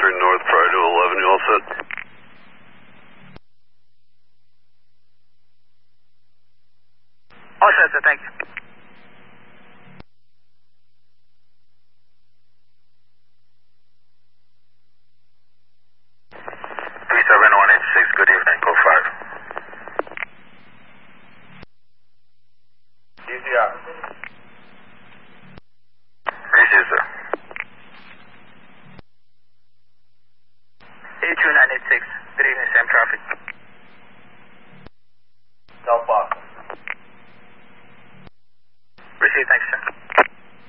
North prior to 11, you all set? All set, sir, thank you. 37186, good evening, code 5. DCR. Receive, sir. 82986, good evening, same traffic. South Boston. Receive, thanks, sir.